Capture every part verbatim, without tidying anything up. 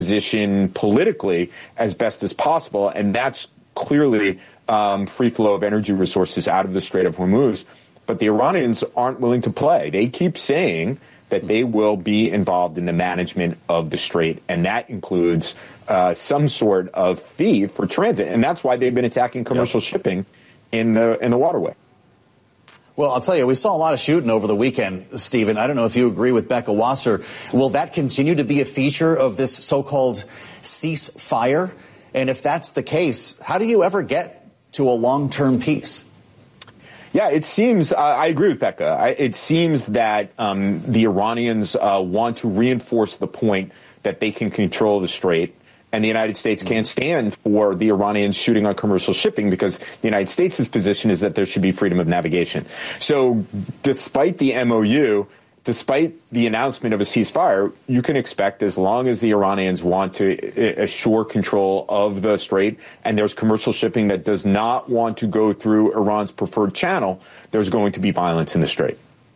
position politically as best as possible, and that's clearly um, free flow of energy resources out of the Strait of Hormuz. But the Iranians aren't willing to play. They keep saying that they will be involved in the management of the strait, and that includes uh, some sort of fee for transit. And that's why they've been attacking commercial yep. shipping in the in the waterway. Well, I'll tell you, we saw a lot of shooting over the weekend, Stephen. I don't know if you agree with Becca Wasser. Will that continue to be a feature of this so-called ceasefire? And if that's the case, how do you ever get to a long-term peace? Yeah, it seems, uh, I agree with Becca. I, it seems that um, the Iranians uh, want to reinforce the point that they can control the strait, and the United States can't stand for the Iranians shooting on commercial shipping, because the United States' position is that there should be freedom of navigation. So despite the M O U, despite the announcement of a ceasefire, you can expect, as long as the Iranians want to assure control of the strait and there's commercial shipping that does not want to go through Iran's preferred channel, there's going to be violence in the strait.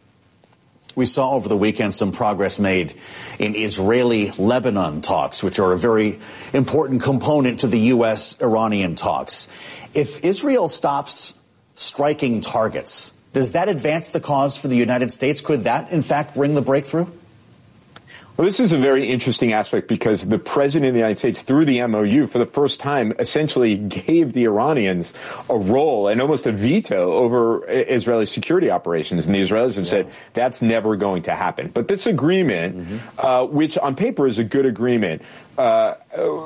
We saw over the weekend some progress made in Israeli-Lebanon talks, which are a very important component to the U S Iranian talks. If Israel stops striking targets, does that advance the cause for the United States? Could that, in fact, bring the breakthrough? Well, this is a very interesting aspect, because the president of the United States, through the M O U, for the first time, essentially gave the Iranians a role and almost a veto over Israeli security operations. And the Israelis have yeah. said that's never going to happen. But this agreement, mm-hmm. uh, which on paper is a good agreement, uh,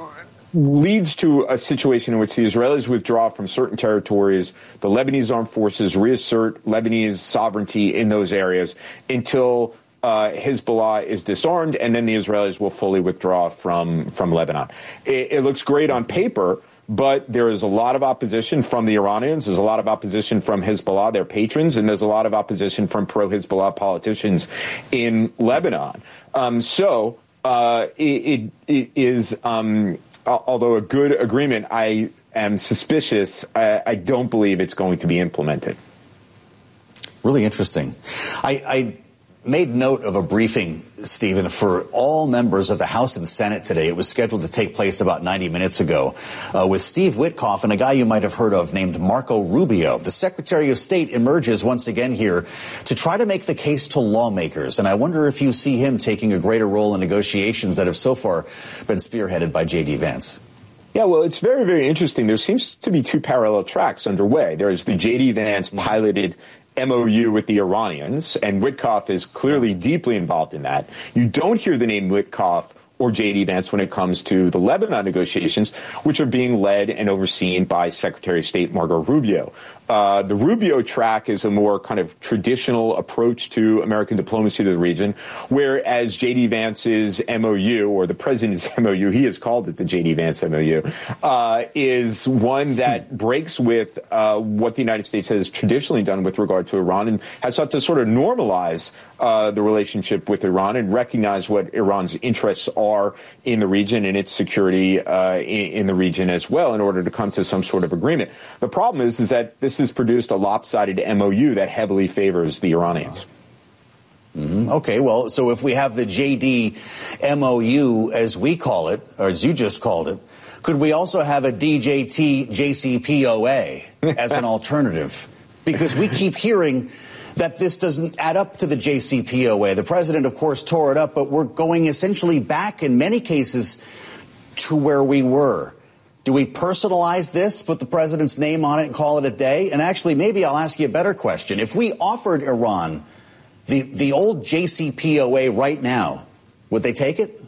leads to a situation in which the Israelis withdraw from certain territories, the Lebanese armed forces reassert Lebanese sovereignty in those areas until uh, Hezbollah is disarmed, and then the Israelis will fully withdraw from, from Lebanon. It, it looks great on paper, but there is a lot of opposition from the Iranians. There's a lot of opposition from Hezbollah, their patrons, and there's a lot of opposition from pro-Hezbollah politicians in Lebanon. Um, so uh, it, it, it is... Um, Although a good agreement, I am suspicious. I, I don't believe it's going to be implemented. Really interesting. I, I made note of a briefing, Stephen, for all members of the House and Senate today. It was scheduled to take place about ninety minutes ago uh, with Steve Witkoff and a guy you might have heard of named Marco Rubio. The Secretary of State emerges once again here to try to make the case to lawmakers. And I wonder if you see him taking a greater role in negotiations that have so far been spearheaded by J D. Vance. Yeah, well, it's very, very interesting. There seems to be two parallel tracks underway. There's the J D. Vance piloted M O U with the Iranians, and Witkoff is clearly deeply involved in that. You don't hear the name Witkoff or J D. Vance when it comes to the Lebanon negotiations, which are being led and overseen by Secretary of State Marco Rubio. Uh, the Rubio track is a more kind of traditional approach to American diplomacy to the region, whereas J D. Vance's M O U, or the president's M O U, he has called it the J D. Vance M O U, uh, is one that breaks with uh, what the United States has traditionally done with regard to Iran, and has sought to sort of normalize uh, the relationship with Iran and recognize what Iran's interests are in the region and its security uh, in, in the region as well, in order to come to some sort of agreement. The problem is, is that this has produced a lopsided M O U that heavily favors the Iranians. Mm-hmm. Okay, well, so if we have the J D M O U, as we call it, or as you just called it, could we also have a D J T J C P O A as an alternative? Because we keep hearing that this doesn't add up to the J C P O A. The president, of course, tore it up, but we're going essentially back in many cases to where we were. Do we personalize this, put the president's name on it, and call it a day? And actually, maybe I'll ask you a better question. If we offered Iran the, the old J C P O A right now, would they take it?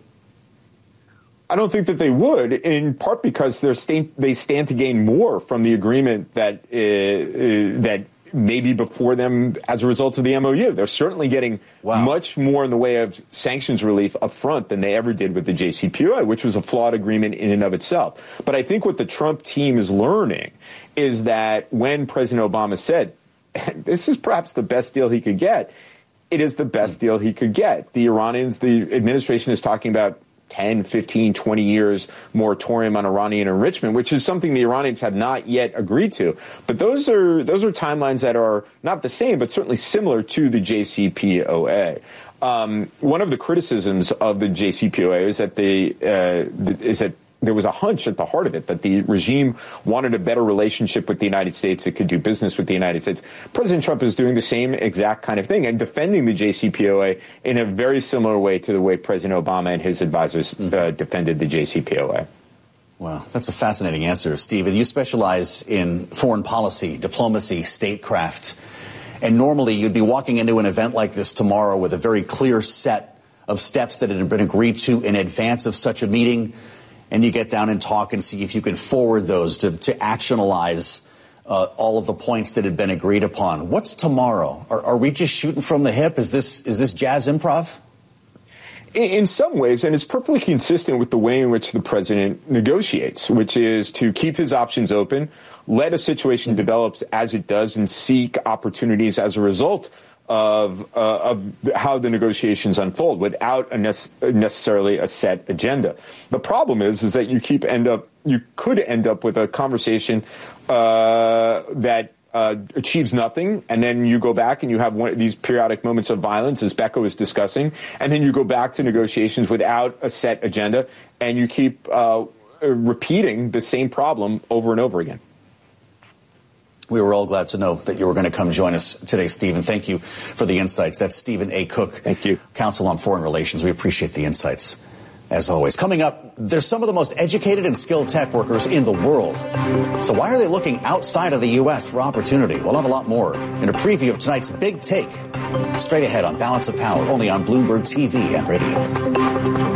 I don't think that they would, in part because they're st- they stand to gain more from the agreement that uh, uh, that maybe before them as a result of the M O U. They're certainly getting wow. much more in the way of sanctions relief up front than they ever did with the J C P O A, which was a flawed agreement in and of itself. But I think what the Trump team is learning is that when President Obama said, this is perhaps the best deal he could get, it is the best deal he could get. The Iranians, the administration is talking about ten, fifteen, twenty years moratorium on Iranian enrichment, which is something the Iranians have not yet agreed to. But those are those are timelines that are not the same, but certainly similar to the J C P O A. um, one of the criticisms of the J C P O A is that they uh, is that there was a hunch at the heart of it that the regime wanted a better relationship with the United States. It could do business with the United States. President Trump is doing the same exact kind of thing and defending the J C P O A in a very similar way to the way President Obama and his advisors uh, defended the J C P O A. Wow, that's a fascinating answer, Stephen. You specialize in foreign policy, diplomacy, statecraft. And normally you'd be walking into an event like this tomorrow with a very clear set of steps that had been agreed to in advance of such a meeting. And you get down and talk and see if you can forward those to, to actionalize uh, all of the points that had been agreed upon. What's tomorrow? Are, are we just shooting from the hip? Is this is this jazz improv? In, in some ways, and it's perfectly consistent with the way in which the president negotiates, which is to keep his options open, let a situation develop as it does, and seek opportunities as a result of uh, of how the negotiations unfold without a nece- necessarily a set agenda. The problem is, is that you keep end up you could end up with a conversation uh, that uh, achieves nothing, and then you go back and you have one of these periodic moments of violence, as Becca was discussing, and then you go back to negotiations without a set agenda, and you keep uh, repeating the same problem over and over again. We were all glad to know that you were going to come join us today, Stephen. Thank you for the insights. That's Stephen A. Cook. Thank you. Counsel on Foreign Relations. We appreciate the insights, as always. Coming up, there's some of the most educated and skilled tech workers in the world. So why are they looking outside of the U S for opportunity? We'll have a lot more in a preview of tonight's Big Take. Straight ahead on Balance of Power, only on Bloomberg T V and radio.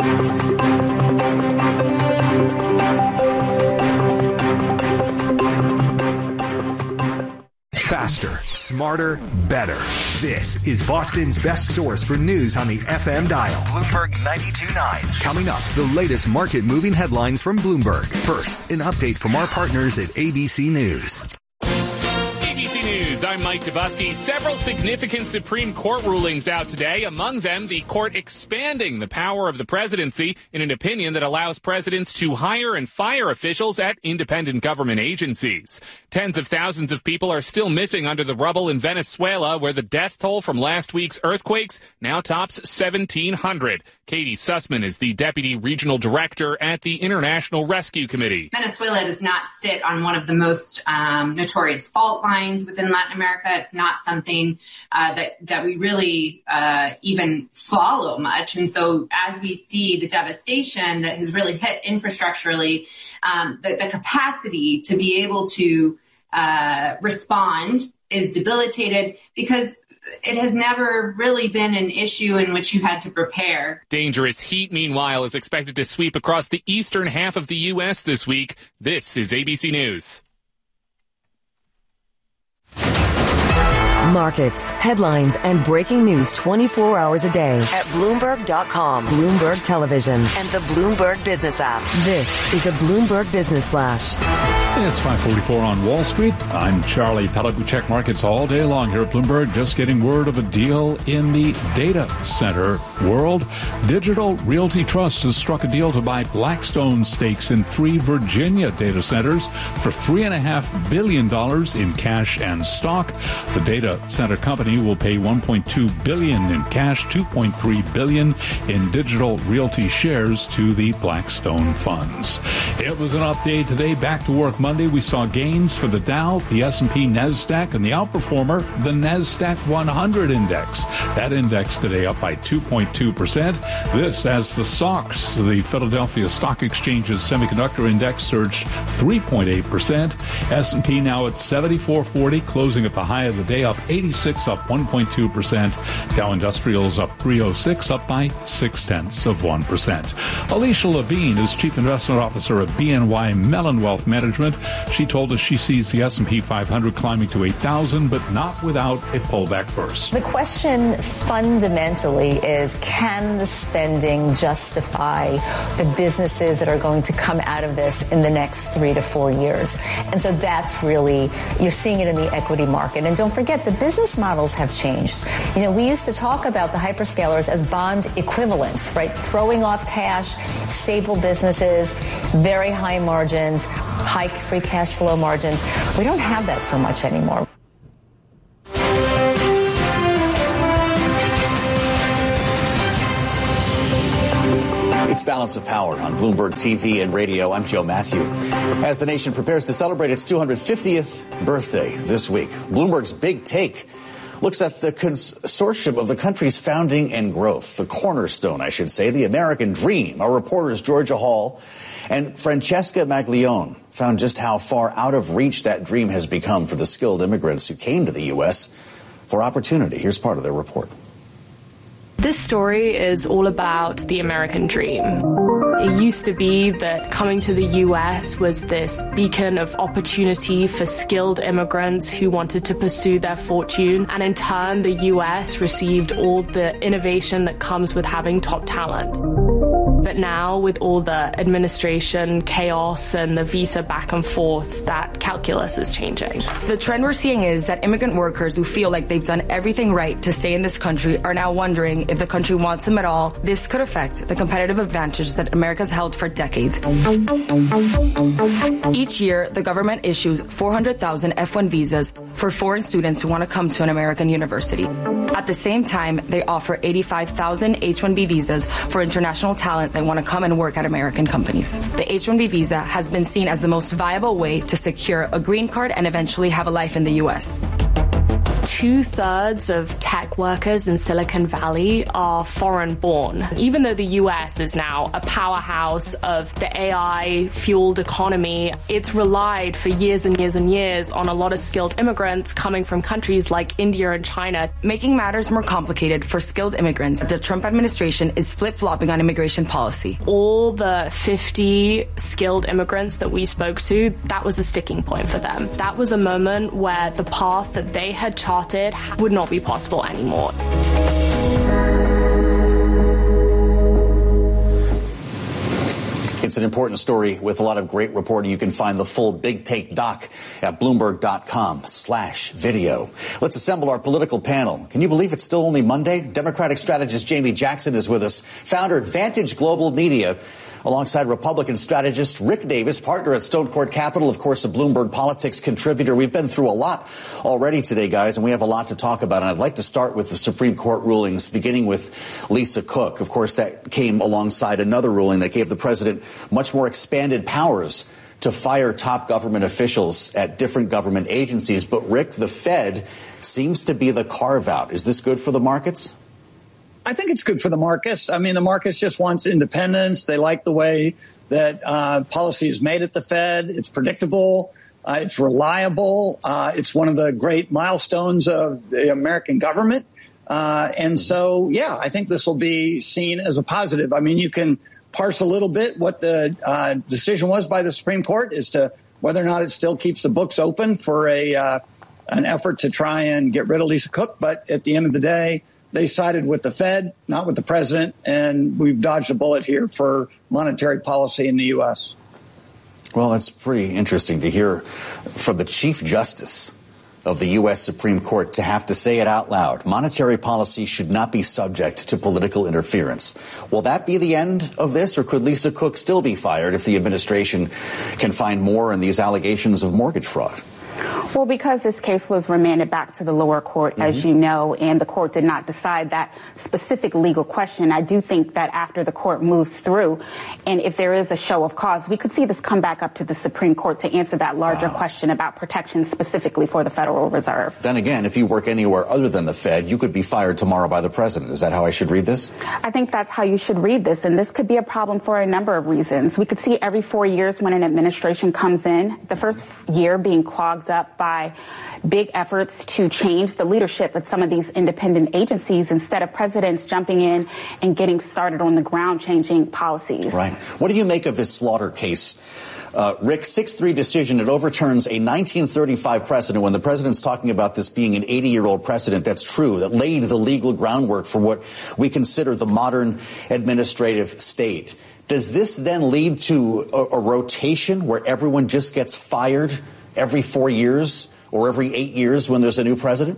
Faster, smarter, better. This is Boston's best source for news on the F M dial. Bloomberg ninety-two point nine. Coming up, the latest market-moving headlines from Bloomberg. First, an update from our partners at A B C News. A B C News, I'm Mike Dubusky. Several significant Supreme Court rulings out today. Among them, the court expanding the power of the presidency in an opinion that allows presidents to hire and fire officials at independent government agencies. Tens of thousands of people are still missing under the rubble in Venezuela, where the death toll from last week's earthquakes now tops seventeen hundred. Katie Sussman is the Deputy Regional Director at the International Rescue Committee. Venezuela does not sit on one of the most um, notorious fault lines within Latin America. It's not something uh, that, that we really uh, even follow much. And so as we see the devastation that has really hit infrastructurally, um, the, the capacity to be able to uh, respond is debilitated because it has never really been an issue in which you had to prepare. Dangerous heat, meanwhile, is expected to sweep across the eastern half of the U S this week. This is A B C News. Markets, headlines, and breaking news twenty-four hours a day at Bloomberg dot com, Bloomberg Television, and the Bloomberg Business app. This is a Bloomberg Business Flash. It's five forty-four on Wall Street. I'm Charlie Pellet. We check markets all day long here at Bloomberg. Just getting word of a deal in the data center world. Digital Realty Trust has struck a deal to buy Blackstone stakes in three Virginia data centers for three point five billion dollars in cash and stock. The data center company will pay one point two billion dollars in cash, two point three billion dollars in Digital Realty shares to the Blackstone funds. It was an update today. Back to work Monday. We saw gains for the Dow, the S and P, NASDAQ, and the outperformer, the NASDAQ one hundred index. That index today up by two point two percent. This as the S O X, the Philadelphia Stock Exchange's semiconductor index, surged three point eight percent. S and P now at seventy-four forty, closing at the high of the day, up eighty-six, up one point two percent. Dow Industrials up three oh six, up by six tenths of one percent. Alicia Levine is Chief Investment Officer of B N Y Mellon Wealth Management. She told us she sees the S and P five hundred climbing to eight thousand, but not without a pullback first. The question fundamentally is, can the spending justify the businesses that are going to come out of this in the next three to four years? And so that's really, you're seeing it in the equity market. And don't forget, the business models have changed. You know, we used to talk about the hyperscalers as bond equivalents, right? Throwing off cash, stable businesses, very high margins, high free cash flow margins. We don't have that so much anymore. Balance of Power on Bloomberg T V and radio. I'm Joe Matthew. As the nation prepares to celebrate its two hundred fiftieth birthday this week, Bloomberg's Big Take looks at the consortium of the country's founding and growth, the cornerstone, I should say, the American dream. Our reporters Georgia Hall and Francesca Maglione found just how far out of reach that dream has become for the skilled immigrants who came to the U S for opportunity. Here's part of their report. This story is all about the American dream. It used to be that coming to the U S was this beacon of opportunity for skilled immigrants who wanted to pursue their fortune. And in turn, the U S received all the innovation that comes with having top talent. But now, with all the administration chaos and the visa back and forth, that calculus is changing. The trend we're seeing is that immigrant workers who feel like they've done everything right to stay in this country are now wondering if the country wants them at all. This could affect the competitive advantage that America's held for decades. Each year, the government issues four hundred thousand F one visas for foreign students who want to come to an American university. At the same time, they offer eighty-five thousand H one B visas for international talent that want to come and work at American companies. The H one B visa has been seen as the most viable way to secure a green card and eventually have a life in the U S. Two-thirds of tech workers in Silicon Valley are foreign-born. Even though the U S is now a powerhouse of the A I-fueled economy, it's relied for years and years and years on a lot of skilled immigrants coming from countries like India and China. Making matters more complicated for skilled immigrants, the Trump administration is flip-flopping on immigration policy. All the fifty skilled immigrants that we spoke to, that was a sticking point for them. That was a moment where the path that they had charted would not be possible anymore. It's an important story with a lot of great reporting. You can find the full Big Take doc at Bloomberg.com slash video. Let's assemble our political panel. Can you believe it's still only Monday? Democratic strategist Jamie Jackson is with us, founder at Vantage Global Media, alongside Republican strategist Rick Davis, partner at Stone Court Capital, of course, a Bloomberg Politics contributor. We've been through a lot already today, guys, and we have a lot to talk about. And I'd like to start with the Supreme Court rulings, beginning with Lisa Cook. Of course, that came alongside another ruling that gave the president much more expanded powers to fire top government officials at different government agencies. But, Rick, the Fed seems to be the carve-out. Is this good for the markets? I think it's good for the markets. I mean, the markets just wants independence. They like the way that uh, policy is made at the Fed. It's predictable. Uh, it's reliable. Uh, it's one of the great milestones of the American government. Uh, and so, yeah, I think this will be seen as a positive. I mean, you can parse a little bit what the uh, decision was by the Supreme Court as to whether or not it still keeps the books open for a uh, an effort to try and get rid of Lisa Cook. But at the end of the day, they sided with the Fed, not with the president, and we've dodged a bullet here for monetary policy in the U S. Well, that's pretty interesting to hear from the Chief Justice of the U S Supreme Court to have to say it out loud. Monetary policy should not be subject to political interference. Will that be the end of this, or could Lisa Cook still be fired if the administration can find more in these allegations of mortgage fraud? Well, because this case was remanded back to the lower court, mm-hmm. as you know, and the court did not decide that specific legal question, I do think that after the court moves through, and if there is a show of cause, we could see this come back up to the Supreme Court to answer that larger wow. question about protection specifically for the Federal Reserve. Then again, if you work anywhere other than the Fed, you could be fired tomorrow by the president. Is that how I should read this? I think that's how you should read this, and this could be a problem for a number of reasons. We could see every four years when an administration comes in, the first year being clogged up by by big efforts to change the leadership at some of these independent agencies instead of presidents jumping in and getting started on the ground changing policies. Right. What do you make of this Slaughter case? Uh, Rick, six three decision, it overturns a nineteen thirty-five precedent. When the president's talking about this being an eighty-year-old precedent, that's true, that laid the legal groundwork for what we consider the modern administrative state. Does this then lead to a, a rotation where everyone just gets fired every four years or every eight years when there's a new president?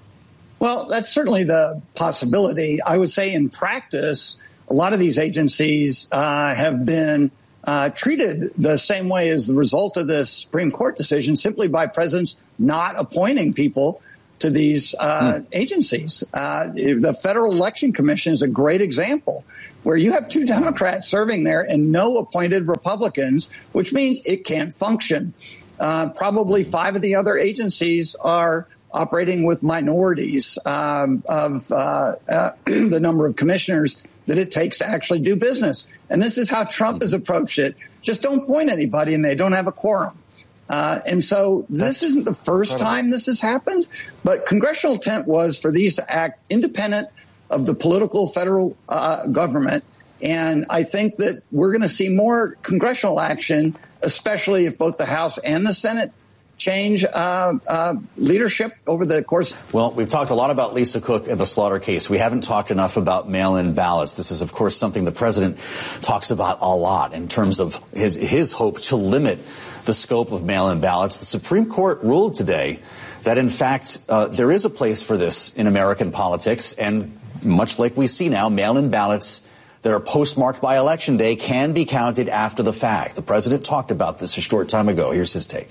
Well, that's certainly the possibility. I would say in practice, a lot of these agencies uh, have been uh, treated the same way as the result of this Supreme Court decision, simply by presidents not appointing people to these uh, mm. agencies. Uh, the Federal Election Commission is a great example where you have two Democrats serving there and no appointed Republicans, which means it can't function. Uh, probably five of the other agencies are operating with minorities um, of uh, uh, the number of commissioners that it takes to actually do business. And this is how Trump has approached it. Just don't appoint anybody and they don't have a quorum. Uh, and so this isn't the first time this has happened, but congressional intent was for these to act independent of the political federal uh, government. And I think that we're going to see more congressional action, especially if both the House and the Senate change uh, uh, leadership over the course. Well, we've talked a lot about Lisa Cook and the Slaughter case. We haven't talked enough about mail-in ballots. This is, of course, something the president talks about a lot in terms of his his hope to limit the scope of mail-in ballots. The Supreme Court ruled today that, in fact, uh, there is a place for this in American politics. And much like we see now, mail-in ballots that are postmarked by Election Day can be counted after the fact. The president talked about this a short time ago. Here's his take.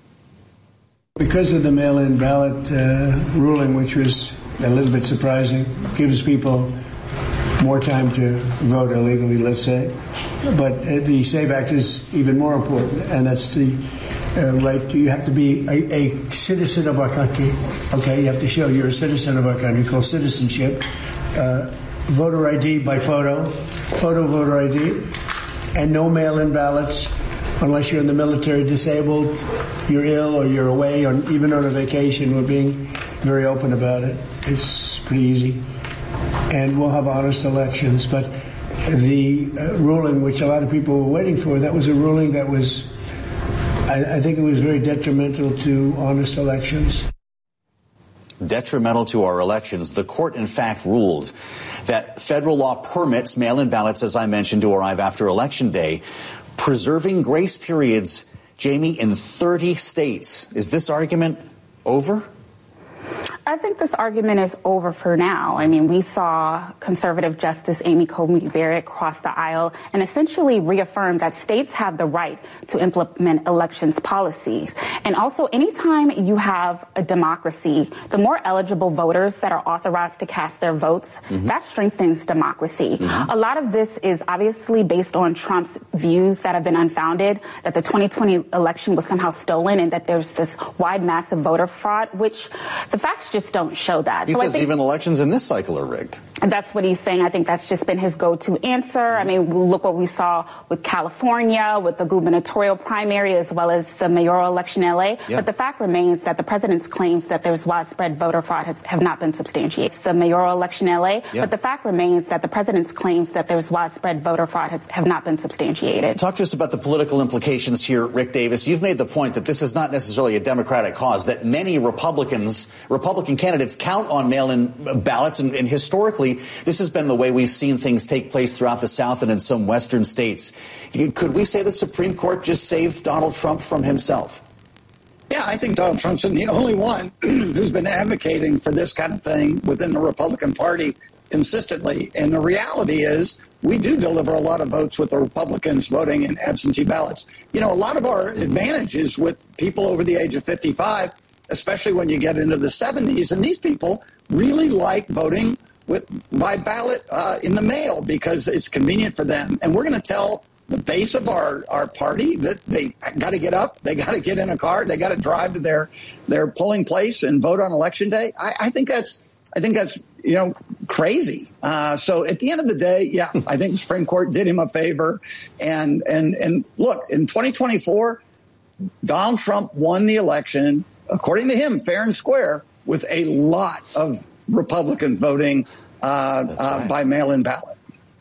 Because of the mail-in ballot uh, ruling, which was a little bit surprising, gives people more time to vote illegally, let's say. But uh, the SAVE Act is even more important, and that's the uh, right. You have to be a, a citizen of our country. Okay, you have to show you're a citizen of our country, called citizenship. Uh, voter I D by photo, photo voter I D, and no mail-in ballots unless you're in the military, disabled, you're ill, or you're away, or even on a vacation. We're being very open about it. It's pretty easy. And we'll have honest elections. But the uh, ruling, which a lot of people were waiting for, that was a ruling that was, I, I think it was very detrimental to honest elections. Detrimental to our elections. The court, in fact, ruled that federal law permits mail-in ballots, as I mentioned, to arrive after Election Day, preserving grace periods, Jamie, in thirty states. Is this argument over? I think this argument is over for now. I mean, we saw conservative Justice Amy Coney Barrett cross the aisle and essentially reaffirm that states have the right to implement elections policies. And also, anytime you have a democracy, the more eligible voters that are authorized to cast their votes, mm-hmm. that strengthens democracy. Mm-hmm. A lot of this is obviously based on Trump's views that have been unfounded, that the twenty twenty election was somehow stolen and that there's this wide, massive voter fraud, which the facts just don't show that. He so says I think even elections in this cycle are rigged. And that's what he's saying. I think that's just been his go-to answer. I mean, look what we saw with California, with the gubernatorial primary, as well as the mayoral election in L A. Yeah. But the fact remains that the president's claims that there's widespread voter fraud has, have not been substantiated. The mayoral election in L A. Yeah. But the fact remains that the president's claims that there's widespread voter fraud has, have not been substantiated. Talk to us about the political implications here, Rick Davis. You've made the point that this is not necessarily a Democratic cause, that many Republicans, Republican candidates count on mail-in ballots, and, and historically, this has been the way we've seen things take place throughout the South and in some Western states. Could we say the Supreme Court just saved Donald Trump from himself? Yeah, I think Donald Trump's the only one who's been advocating for this kind of thing within the Republican Party consistently. And the reality is we do deliver a lot of votes with the Republicans voting in absentee ballots. You know, a lot of our advantages with people over the age of fifty-five, especially when you get into the seventies, and these people really like voting with by ballot uh, in the mail because it's convenient for them. And we're going to tell the base of our, our party that they got to get up, they got to get in a car, they got to drive to their their polling place and vote on Election Day. I, I think that's I think that's you know crazy. Uh, so at the end of the day, yeah, I think the Supreme Court did him a favor. And and and look, in twenty twenty-four, Donald Trump won the election, according to him, fair and square, with a lot of Republicans voting uh, uh, right. by mail-in ballot.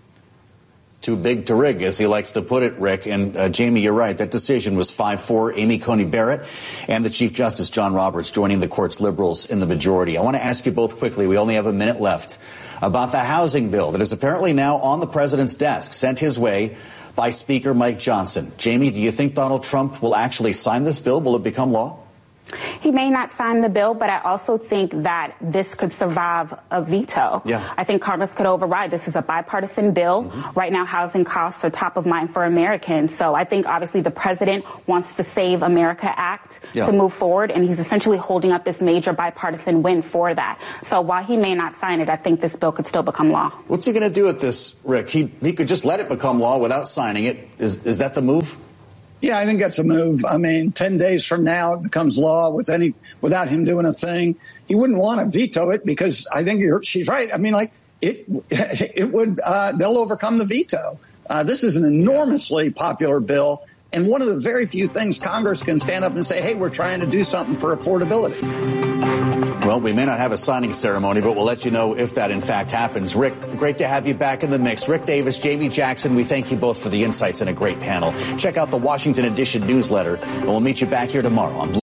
Too big to rig, as he likes to put it, Rick. And uh, Jamie, you're right. That decision was five four. Amy Coney Barrett and the Chief Justice John Roberts joining the court's liberals in the majority. I want to ask you both quickly, we only have a minute left, about the housing bill that is apparently now on the president's desk, sent his way by Speaker Mike Johnson. Jamie, do you think Donald Trump will actually sign this bill? Will it become law? He may not sign the bill, but I also think that this could survive a veto. Yeah. I think Congress could override. This is a bipartisan bill. Mm-hmm. Right now, housing costs are top of mind for Americans. So I think obviously the president wants the Save America Act yeah. to move forward, and he's essentially holding up this major bipartisan win for that. So while he may not sign it, I think this bill could still become law. What's he going to do with this, Rick? He he could just let it become law without signing it. Is is that the move? Yeah, I think that's a move. I mean, ten days from now, it becomes law with any without him doing a thing. He wouldn't want to veto it because I think you're, she's right. I mean, like it, it would. Uh, they'll overcome the veto. Uh, this is an enormously popular bill, and one of the very few things Congress can stand up and say, "Hey, we're trying to do something for affordability." Well, we may not have a signing ceremony, but we'll let you know if that in fact happens. Rick, great to have you back in the mix. Rick Davis, Jamie Jackson, we thank you both for the insights and a great panel. Check out the Washington Edition newsletter, and we'll meet you back here tomorrow on Blue.